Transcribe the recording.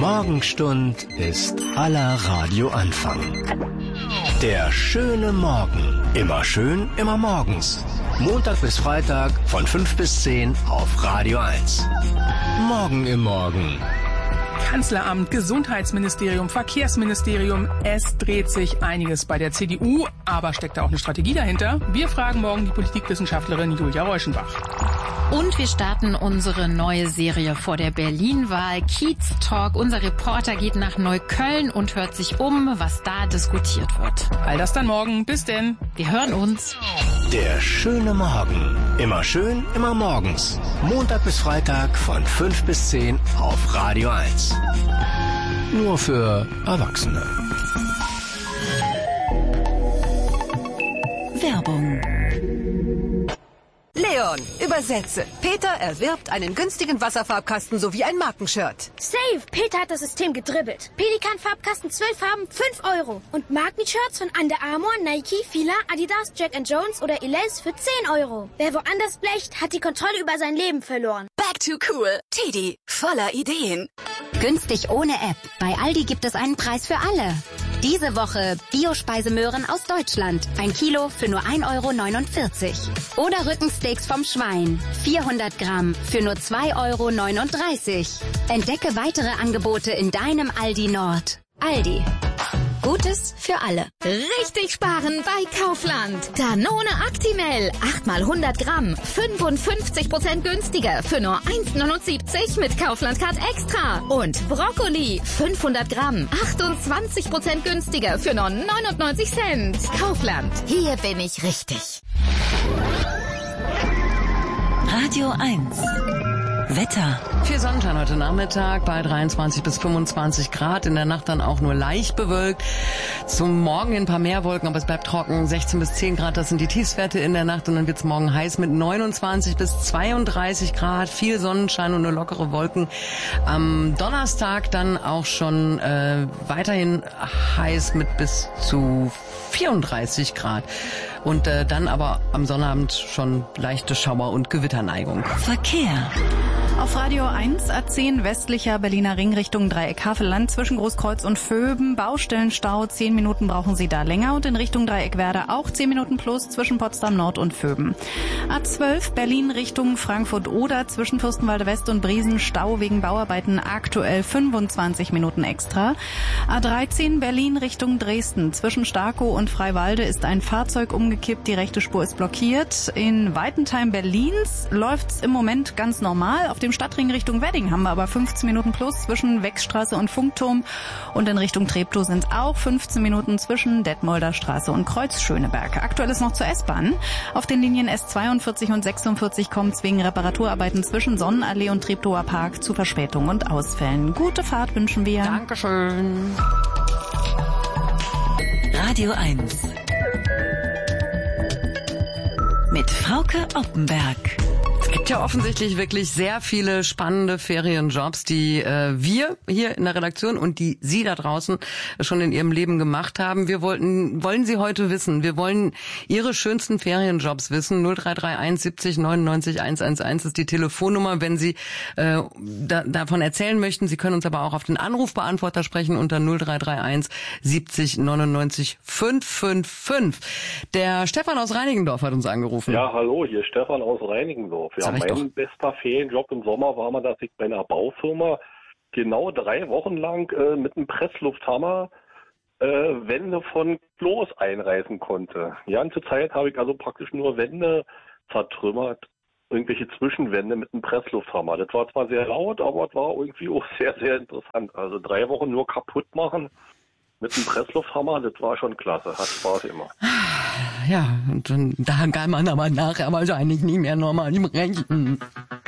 Morgenstund ist aller Radioanfang. Der schöne Morgen. Immer schön, immer morgens. Montag bis Freitag von 5 bis 10 auf Radio 1. Morgen im Morgen. Kanzleramt, Gesundheitsministerium, Verkehrsministerium. Es dreht sich einiges bei der CDU, aber steckt da auch eine Strategie dahinter? Wir fragen morgen die Politikwissenschaftlerin Julia Reuschenbach. Und wir starten unsere neue Serie vor der Berlin-Wahl, Kiez Talk. Unser Reporter geht nach Neukölln und hört sich um, was da diskutiert wird. All das dann morgen. Bis denn. Wir hören uns. Der schöne Morgen. Immer schön, immer morgens. Montag bis Freitag von 5 bis 10 auf Radio 1. Nur für Erwachsene. Werbung. Leon, übersetze. Peter erwirbt einen günstigen Wasserfarbkasten sowie ein Markenshirt. Save! Peter hat das System gedribbelt. Pelikan-Farbkasten 12 Farben, 5 €. Und Markenshirts von Under Armour, Nike, Fila, Adidas, Jack & Jones oder Elize für 10 €. Wer woanders blecht, hat die Kontrolle über sein Leben verloren. Back to cool. Teddy, voller Ideen. Günstig ohne App. Bei Aldi gibt es einen Preis für alle. Diese Woche Biospeisemöhren aus Deutschland. 1 Kilo für nur 1,49 €. Oder Rückensteaks vom Schwein. 400 Gramm für nur 2,39 €. Entdecke weitere Angebote in deinem Aldi Nord. Aldi. Gutes für alle. Richtig sparen bei Kaufland. Danone Actimel. 8 mal 100 Gramm. 55% günstiger für nur 1,79 € mit Kaufland Card Extra. Und Brokkoli. 500 Gramm. 28% günstiger für nur 99 Cent. Kaufland. Hier bin ich richtig. Radio 1. Wetter. Viel Sonnenschein heute Nachmittag bei 23 bis 25 Grad. In der Nacht dann auch nur leicht bewölkt. Zum Morgen ein paar mehr Wolken, aber es bleibt trocken. 16 bis 10 Grad, das sind die Tiefstwerte in der Nacht. Und dann wird's morgen heiß mit 29 bis 32 Grad. Viel Sonnenschein und nur lockere Wolken. Am Donnerstag dann auch schon weiterhin heiß mit bis zu 34 Grad. Und dann aber am Sonnabend schon leichte Schauer- und Gewitterneigung. Verkehr. Auf Radio 1 A10 westlicher Berliner Ring Richtung Dreieck Havelland zwischen Großkreuz und Vöben. Baustellenstau, 10 Minuten brauchen Sie da länger. Und in Richtung Dreieck Werder auch 10 Minuten plus zwischen Potsdam Nord und Vöben. A12 Berlin Richtung Frankfurt-Oder zwischen Fürstenwalde West und Briesen. Stau wegen Bauarbeiten aktuell 25 Minuten extra. A13 Berlin Richtung Dresden zwischen Starkow und Freiwalde ist ein Fahrzeug umgekippt. Die rechte Spur ist blockiert. In weiten Teilen Berlins läuft's im Moment ganz normal. Auf dem Stadtring Richtung Wedding haben wir aber 15 Minuten plus zwischen Wechstraße und Funkturm. Und in Richtung Treptow sind auch 15 Minuten zwischen Detmolder Straße und Kreuz-Schöneberg. Aktuell ist noch zur S-Bahn. Auf den Linien S42 und 46 kommt es wegen Reparaturarbeiten zwischen Sonnenallee und Treptower Park zu Verspätungen und Ausfällen. Gute Fahrt wünschen wir. Dankeschön. Radio 1. Mit Frauke Oppenberg. Es gibt ja offensichtlich wirklich sehr viele spannende Ferienjobs, die wir hier in der Redaktion und die Sie da draußen schon in Ihrem Leben gemacht haben. Wir wollen Sie heute wissen. Wir wollen Ihre schönsten Ferienjobs wissen. 0331 70 99 111 ist die Telefonnummer, wenn Sie davon erzählen möchten. Sie können uns aber auch auf den Anrufbeantworter sprechen unter 0331 70 99 555. Der Stefan aus Reinickendorf hat uns angerufen. Ja, hallo, hier ist Stefan aus Reinickendorf. Ja, mein bester Ferienjob im Sommer war mal, dass ich bei einer Baufirma genau 3 Wochen lang mit einem Presslufthammer Wände von Klos einreißen konnte. Die ganze Zeit habe ich also praktisch nur Wände zertrümmert, irgendwelche Zwischenwände mit einem Presslufthammer. Das war zwar sehr laut, aber es war irgendwie auch sehr, sehr interessant. Also 3 Wochen nur kaputt machen mit einem Presslufthammer, das war schon klasse, hat Spaß immer. Ja, und dann da kann man aber nachher wahrscheinlich nicht mehr normal rechnen.